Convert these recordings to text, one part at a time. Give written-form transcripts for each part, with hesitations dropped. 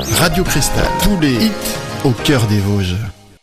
Radio Cristal, tous les hits au cœur des Vosges.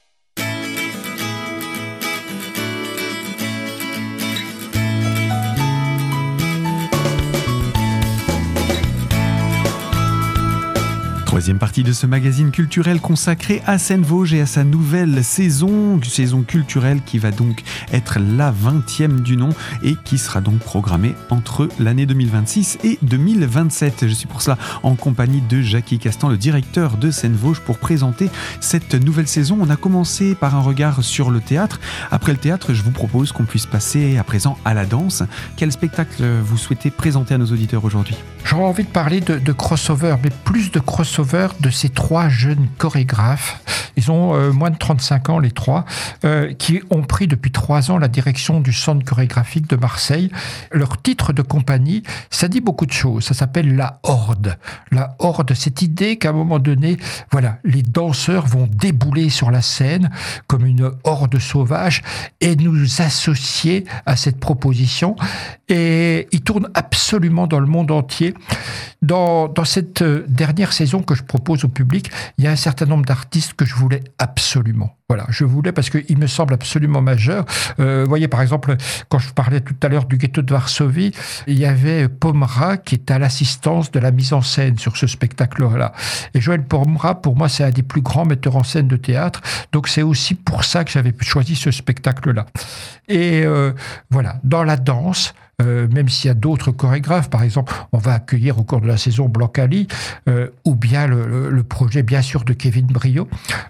Troisième partie de ce magazine culturel consacré à Seine-Vosges et à sa nouvelle saison culturelle qui va donc être la 20e du nom et qui sera donc programmée entre l'année 2026 et 2027. Je suis pour cela en compagnie de Jackie Castan, le directeur de Seine-Vosges, pour présenter cette nouvelle saison. On a commencé par un regard sur le théâtre. Après le théâtre, je vous propose qu'on puisse passer à présent à la danse. Quel spectacle vous souhaitez présenter à nos auditeurs aujourd'hui ? J'aurais envie de parler de crossover, mais plus de crossover de ces trois jeunes chorégraphes. Ils ont moins de 35 ans, les trois, qui ont pris depuis 3 ans la direction du Centre chorégraphique de Marseille. Leur titre de compagnie, ça dit beaucoup de choses. Ça s'appelle la Horde. La Horde, cette idée qu'à un moment donné, voilà, les danseurs vont débouler sur la scène comme une horde sauvage et nous associer à cette proposition. Et ils tournent absolument dans le monde entier. Dans cette dernière saison que je propose au public, il y a un certain nombre d'artistes que je voulais absolument. Voilà, je voulais parce qu'il me semble absolument majeur. Vous voyez, par exemple, quand je parlais tout à l'heure du ghetto de Varsovie, il y avait Pomera qui était à l'assistance de la mise en scène sur ce spectacle-là. Et Joël Pomera, pour moi, c'est un des plus grands metteurs en scène de théâtre. Donc, c'est aussi pour ça que j'avais choisi ce spectacle-là. Et voilà, dans la danse, même s'il y a d'autres chorégraphes, par exemple, on va accueillir au cours de la saison Blancali, ou bien le projet, bien sûr, de Kevin Brio.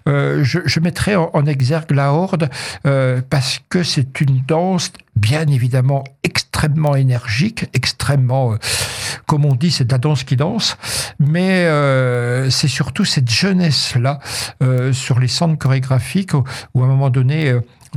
Je mettrai en exergue la Horde parce que c'est une danse, bien évidemment, extrêmement énergique, extrêmement, comme on dit, c'est de la danse qui danse, mais c'est surtout cette jeunesse-là sur les centres chorégraphiques où à un moment donné...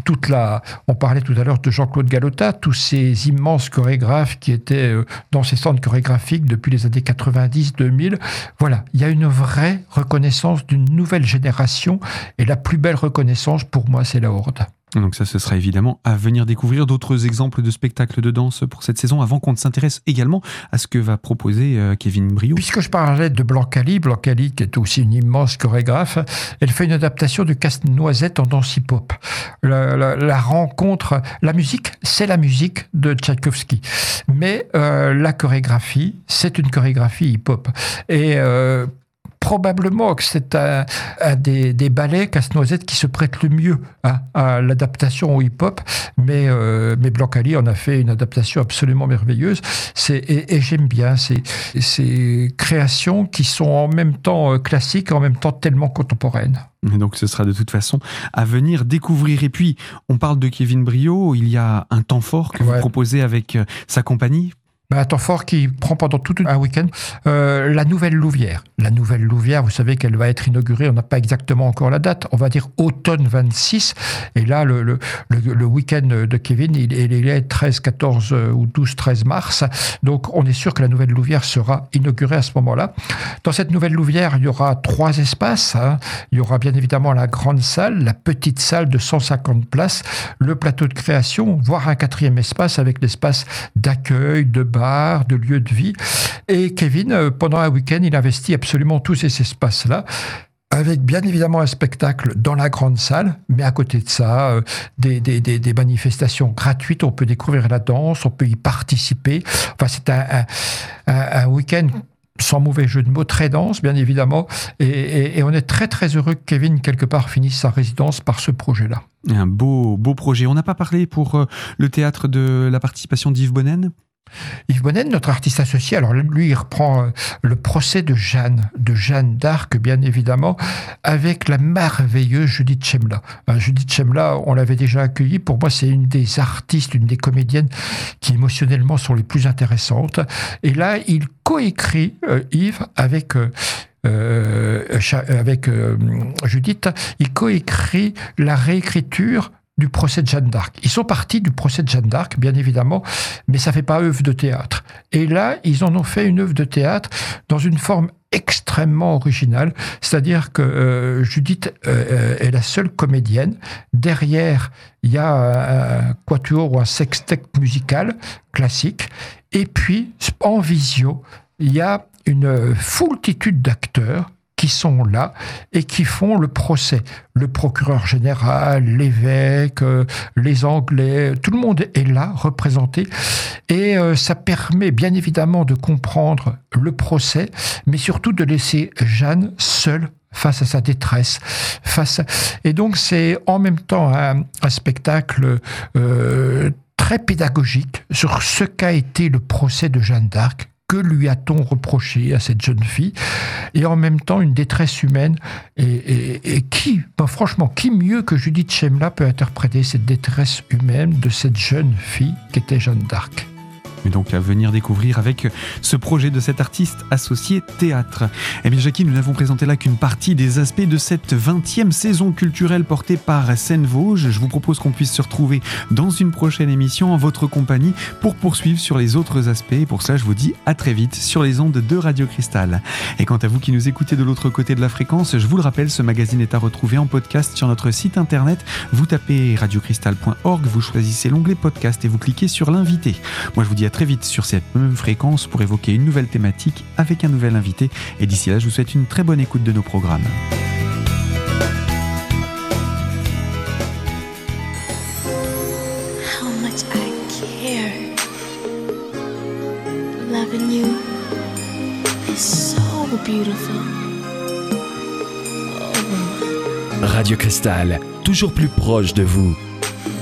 on parlait tout à l'heure de Jean-Claude Galota, tous ces immenses chorégraphes qui étaient dans ces centres chorégraphiques depuis les années 90-2000. Voilà, il y a une vraie reconnaissance d'une nouvelle génération et la plus belle reconnaissance pour moi, c'est la Horde. Donc ça, ce sera évidemment à venir découvrir d'autres exemples de spectacles de danse pour cette saison, avant qu'on ne s'intéresse également à ce que va proposer Kevin Brio. Puisque je parlais de Blancali qui est aussi une immense chorégraphe, elle fait une adaptation du Casse-Noisette en danse hip-hop. La rencontre, la musique, c'est la musique de Tchaïkovski. Mais la chorégraphie, c'est une chorégraphie hip-hop. Et... probablement que c'est un des ballets Casse-Noisette qui se prête le mieux à l'adaptation au hip-hop, mais Blancali en a fait une adaptation absolument merveilleuse. Et j'aime bien ces créations qui sont en même temps classiques et en même temps tellement contemporaines. Et donc ce sera de toute façon à venir découvrir. Et puis, on parle de Kevin Brio, il y a un temps fort que vous proposez avec sa compagnie. Un temps fort qui prend pendant tout un week-end. La Nouvelle Louvière. La Nouvelle Louvière, vous savez qu'elle va être inaugurée, on n'a pas exactement encore la date, on va dire automne 26. Et là, le week-end de Kevin, il est 13, 14 ou 12, 13 mars. Donc, on est sûr que la Nouvelle Louvière sera inaugurée à ce moment-là. Dans cette Nouvelle Louvière, il y aura 3 espaces. Il y aura bien évidemment la grande salle, la petite salle de 150 places, le plateau de création, voire un 4e espace avec l'espace d'accueil, de bar, de lieu de vie. Et Kevin, pendant un week-end, il investit absolument tous ces espaces-là, avec bien évidemment un spectacle dans la grande salle, mais à côté de ça, des manifestations gratuites. On peut découvrir la danse, on peut y participer. Enfin, c'est un week-end sans mauvais jeu de mots, très dense, bien évidemment. Et on est très, très heureux que Kevin, quelque part, finisse sa résidence par ce projet-là. Un beau projet. On n'a pas parlé pour le théâtre de la participation d'Yves Bonnen ? Yves Bonnen, notre artiste associé, alors lui, il reprend le procès de Jeanne d'Arc, bien évidemment, avec la merveilleuse Judith Chemla. Judith Chemla, on l'avait déjà accueillie. Pour moi, c'est une des artistes, une des comédiennes qui émotionnellement sont les plus intéressantes. Et là, il coécrit, Yves, avec Judith, il coécrit la réécriture du procès de Jeanne d'Arc. Ils sont partis du procès de Jeanne d'Arc, bien évidemment, mais ça ne fait pas œuvre de théâtre. Et là, ils en ont fait une œuvre de théâtre dans une forme extrêmement originale, c'est-à-dire que Judith est la seule comédienne. Derrière, il y a un quatuor ou un sextet musical classique. Et puis, en visio, il y a une foultitude d'acteurs qui sont là et qui font le procès. Le procureur général, l'évêque, les Anglais, tout le monde est là, représenté. Et ça permet bien évidemment de comprendre le procès, mais surtout de laisser Jeanne seule face à sa détresse. Et donc c'est en même temps un spectacle très pédagogique sur ce qu'a été le procès de Jeanne d'Arc. Que lui a-t-on reproché à cette jeune fille? Et en même temps, une détresse humaine. Et qui, franchement, qui mieux que Judith Chemla peut interpréter cette détresse humaine de cette jeune fille qu'était Jeanne d'Arc? Et donc à venir découvrir avec ce projet de cet artiste associé théâtre. Eh bien Jackie, nous n'avons présenté là qu'une partie des aspects de cette 20e saison culturelle portée par Seine-Vosges. Je vous propose qu'on puisse se retrouver dans une prochaine émission en votre compagnie pour poursuivre sur les autres aspects. Et pour ça, je vous dis à très vite sur les ondes de Radio Cristal. Et quant à vous qui nous écoutez de l'autre côté de la fréquence, je vous le rappelle, ce magazine est à retrouver en podcast sur notre site internet. Vous tapez radiocristal.org, vous choisissez l'onglet podcast et vous cliquez sur l'invité. Moi, je vous dis à très vite sur cette même fréquence pour évoquer une nouvelle thématique avec un nouvel invité. Et d'ici là, je vous souhaite une très bonne écoute de nos programmes. How much I care. Loving you is so beautiful. Radio Cristal, toujours plus proche de vous.